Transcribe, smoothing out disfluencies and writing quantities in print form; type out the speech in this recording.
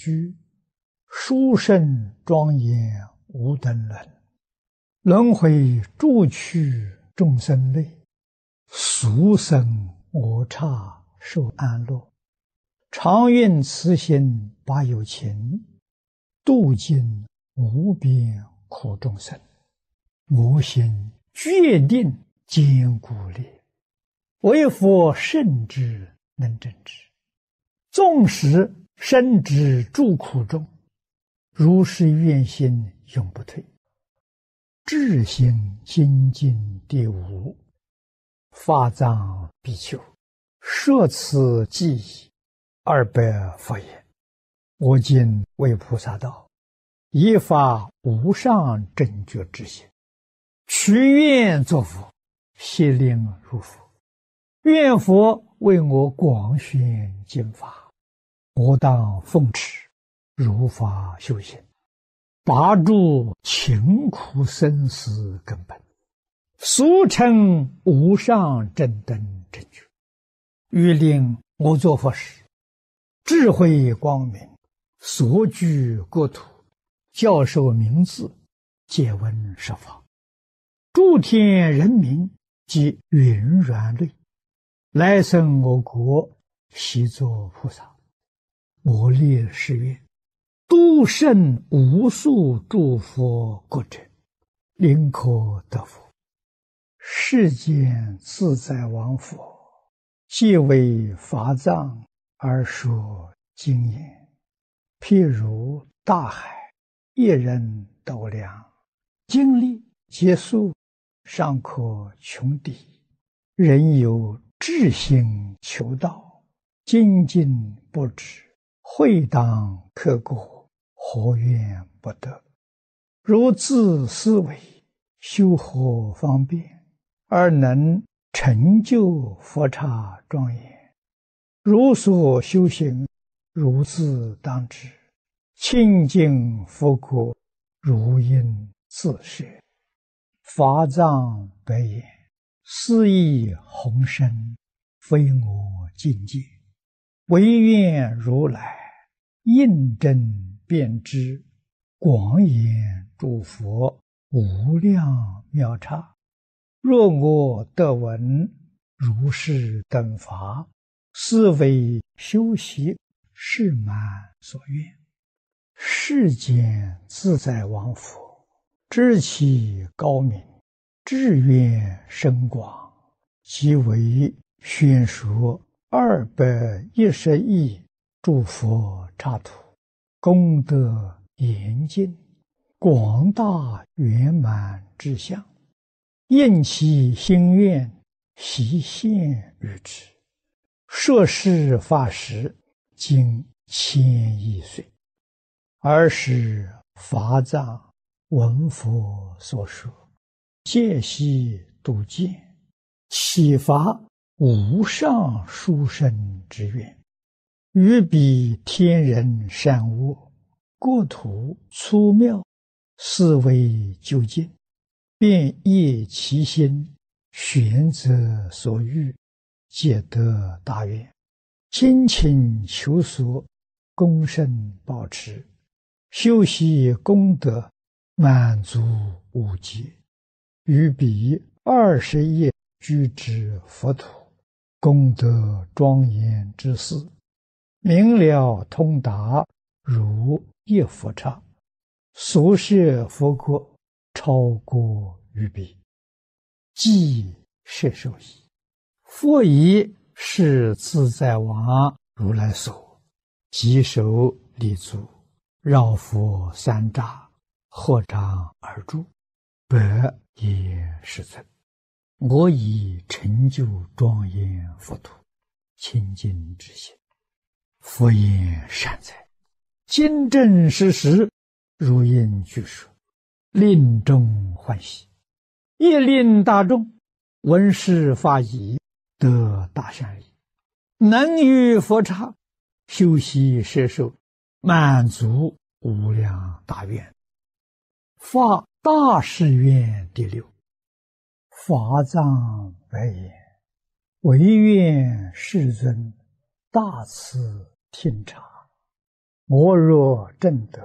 居，殊胜庄严无等伦。轮回诸趣众生类，俗生我刹受安乐。常愿慈心把有情，度尽无边苦众生。我心决定坚固烈，唯佛圣智能证之。纵使身之诸苦中，如是愿心永不退。至心精进第五，法藏比丘，摄此记忆200佛言：我今为菩萨道，以发无上正觉之心，许愿作佛，悉令入佛。愿佛为我广宣经法，我当奉持，如法修行，拔除勤苦生死根本，俗称无上正等正觉。欲令我作佛时，智慧光明，所居国土，教授名字，借闻十法，诸天人民及云软类，来生我国，悉作菩萨。我立誓愿，度胜无数诸佛国者，临可得福。世间自在王佛，皆为法藏而说经言，譬如大海，一人斗量，经历劫数，尚可穷抵。人有志心求道，精进不止，会当刻过，何怨不得？如自思维，修何方便，而能成就佛刹庄严？如所修行，如自当知，清净佛国，如应自设。法藏白言：斯亦宏深，非我境界，唯愿如来印证遍知，广演诸佛无量妙刹。若我得闻如是等法，斯为修习誓满所愿。世间自在王佛，知其高明，志愿深广，即为宣说210亿诸佛刹土，功德严尽，广大圆满之相，应其心愿，悉现于之。摄事法时，经1000亿岁。尔时法藏闻佛所说，戒悉度见，启发无上殊胜之愿，于彼天人善恶，国土粗妙，思维究竟，便业其心，选择所欲，皆得大愿，精勤求索，恭慎保持，修习功德，满足无极。于彼20亿居之佛土，功德庄严之事，明了通达，如一佛刹。所设佛国，超过于彼，即摄受矣。佛以是自在王如来所，即手立足，绕佛3匝，合掌而住，白也世尊，我已成就庄严佛土，清净之心。佛言善哉，今正实实，如应具说，令众欢喜，亦令大众闻是法已，得大善利，能于佛刹修习摄受，满足无量大愿。发大誓愿第6，法藏白言：唯愿世尊大慈听察， 我若正得